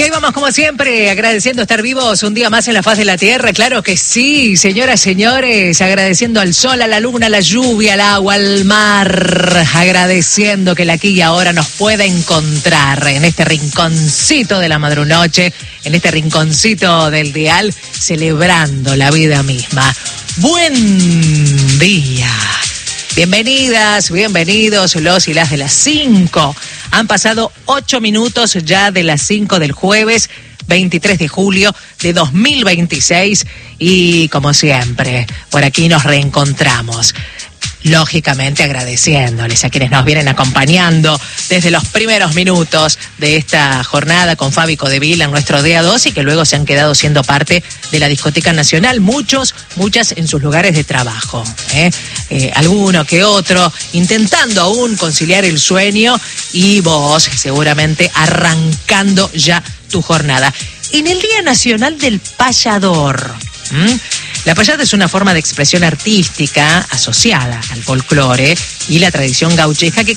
ahí vamos como siempre, agradeciendo estar vivos un día más en la faz de la tierra, claro que sí, señoras, señores, agradeciendo al sol, a la luna, a la lluvia, al agua, al mar, agradeciendo que el aquí y ahora nos pueda encontrar en este rinconcito de la madrunoche, en este rinconcito del dial, celebrando la vida misma. Buen día. Bienvenidas, bienvenidos los y las de las 5. Han pasado 8 minutos ya de las 5 del jueves 23 de julio de 2026 y como siempre, por aquí nos reencontramos. Lógicamente agradeciéndoles a quienes nos vienen acompañando desde los primeros minutos de esta jornada con Fabi Codevila en nuestro día 2 y que luego se han quedado siendo parte de la Discoteca Nacional, muchas en sus lugares de trabajo, alguno que otro intentando aún conciliar el sueño y vos seguramente arrancando ya tu jornada. En el Día Nacional del Payador, la payada es una forma de expresión artística asociada al folclore y la tradición gauchesca que